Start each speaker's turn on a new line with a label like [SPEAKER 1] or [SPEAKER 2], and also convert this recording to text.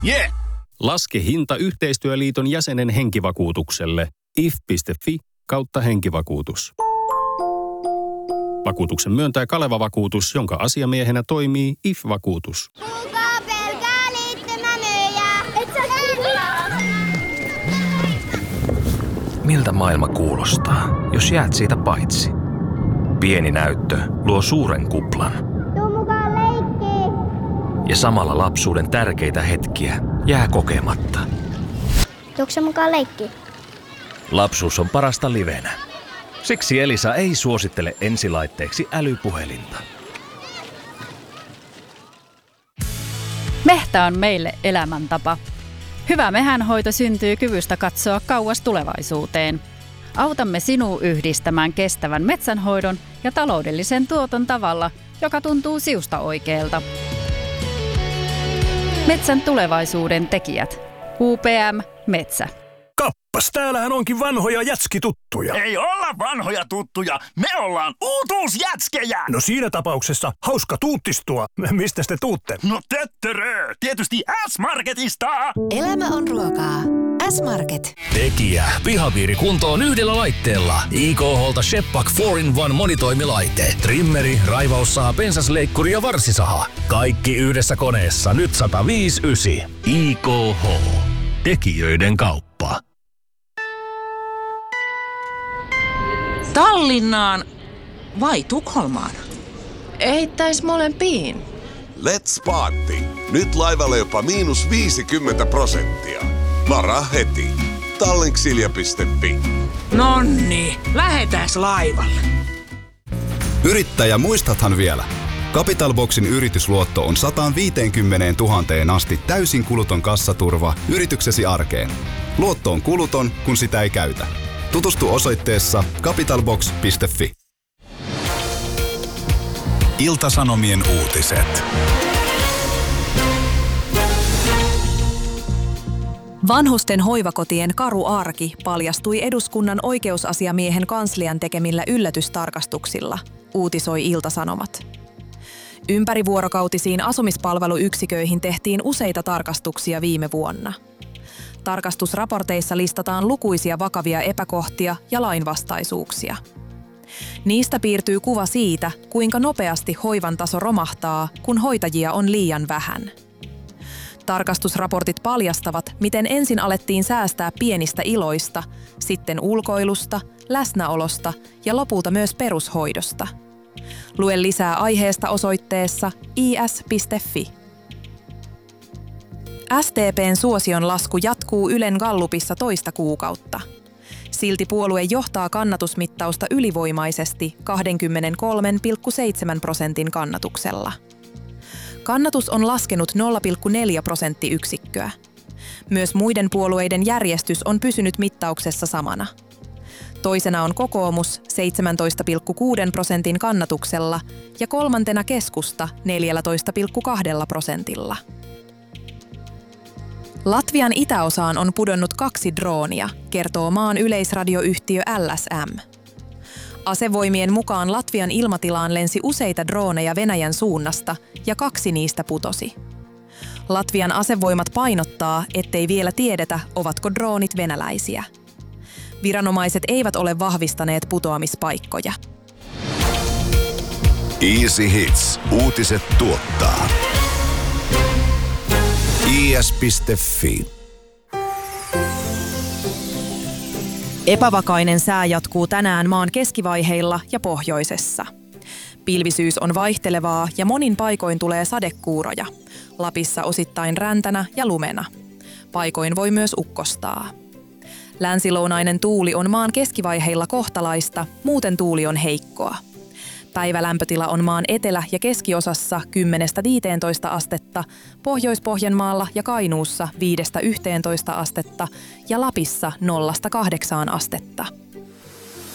[SPEAKER 1] Yeah!
[SPEAKER 2] Laske hinta Yhteistyöliiton jäsenen henkivakuutukselle. if.fi/henkivakuutus. Vakuutuksen myöntää Kaleva Vakuutus, jonka asiamiehenä toimii IF-vakuutus.
[SPEAKER 3] Kuka pelkää liittymämyyjää? Et sä
[SPEAKER 4] Miltä maailma kuulostaa, jos jäät siitä paitsi? Pieni näyttö luo suuren kuplan.
[SPEAKER 3] Tuu mukaan leikkiin.
[SPEAKER 4] Ja samalla lapsuuden tärkeitä hetkiä jää kokematta.
[SPEAKER 3] Tuutko sä mukaan leikkiin?
[SPEAKER 4] Lapsuus on parasta livenä. Siksi Elisa ei suosittele ensilaitteeksi älypuhelinta.
[SPEAKER 5] Mehtä on meille elämäntapa. Hyvä mehänhoito syntyy kyvystä katsoa kauas tulevaisuuteen. Autamme sinua yhdistämään kestävän metsänhoidon ja taloudellisen tuoton tavalla, joka tuntuu siusta oikealta. Metsän tulevaisuuden tekijät. UPM Metsä.
[SPEAKER 1] Kappas, täällähän onkin vanhoja jätskituttuja.
[SPEAKER 6] Ei olla vanhoja tuttuja, me ollaan uutuusjätskejä!
[SPEAKER 1] No siinä tapauksessa hauska tuuttistua. Mistä te tuutte?
[SPEAKER 6] No töttörö, tietysti S-Marketista!
[SPEAKER 7] Elämä on ruokaa. S-Market.
[SPEAKER 8] Tekijä. Pihapiiri kuntoon yhdellä laitteella. IKH:lta Shepak 4-in-1 monitoimilaite. Trimmeri, raivaussaha, pensasleikkuri ja varsisaha. Kaikki yhdessä koneessa. Nyt 105,9. IKH. Tekijöiden kauppa.
[SPEAKER 9] Tallinnaan vai Tukholmaan?
[SPEAKER 7] Heittäis molempiin.
[SPEAKER 10] Let's party! Nyt laivalle jopa -50%. Varaa heti. Tallinksilja.fi.
[SPEAKER 9] Nonni, lähetääs laivalle.
[SPEAKER 11] Yrittäjä, muistathan vielä? Capital Boxin yritysluotto on 150 000 asti täysin kuluton kassaturva yrityksesi arkeen. Luotto on kuluton, kun sitä ei käytä. Tutustu osoitteessa capitalbox.fi.
[SPEAKER 12] Ilta-Sanomien uutiset.
[SPEAKER 13] Vanhusten hoivakotien karu arki paljastui eduskunnan oikeusasiamiehen kanslian tekemillä yllätystarkastuksilla, uutisoi Ilta-Sanomat. Ympärivuorokautisiin asumispalveluyksiköihin tehtiin useita tarkastuksia viime vuonna. Tarkastusraporteissa listataan lukuisia vakavia epäkohtia ja lainvastaisuuksia. Niistä piirtyy kuva siitä, kuinka nopeasti hoivan taso romahtaa, kun hoitajia on liian vähän. Tarkastusraportit paljastavat, miten ensin alettiin säästää pienistä iloista, sitten ulkoilusta, läsnäolosta ja lopulta myös perushoidosta. Lue lisää aiheesta osoitteessa is.fi. SDP:n suosion lasku jatkuu Ylen gallupissa toista kuukautta. Silti puolue johtaa kannatusmittausta ylivoimaisesti 23,7% kannatuksella. Kannatus on laskenut 0,4 prosenttiyksikköä. Myös muiden puolueiden järjestys on pysynyt mittauksessa samana. Toisena on kokoomus 17,6% kannatuksella ja kolmantena keskusta 14,2%. Latvian itäosaan on pudonnut 2 droonia, kertoo maan yleisradioyhtiö LSM. Asevoimien mukaan Latvian ilmatilaan lensi useita drooneja Venäjän suunnasta ja 2 niistä putosi. Latvian asevoimat painottaa, ettei vielä tiedetä, ovatko droonit venäläisiä. Viranomaiset eivät ole vahvistaneet putoamispaikkoja.
[SPEAKER 12] Easy Hits. Uutiset tuottaa. is.fi.
[SPEAKER 13] Epävakainen sää jatkuu tänään maan keskivaiheilla ja pohjoisessa. Pilvisyys on vaihtelevaa ja monin paikoin tulee sadekuuroja. Lapissa osittain räntänä ja lumena. Paikoin voi myös ukkostaa. Länsilounainen tuuli on maan keskivaiheilla kohtalaista, muuten tuuli on heikkoa. Päivälämpötila on maan etelä- ja keskiosassa 10–15 astetta, Pohjois-Pohjanmaalla ja Kainuussa 5–11 astetta ja Lapissa 0–8 astetta.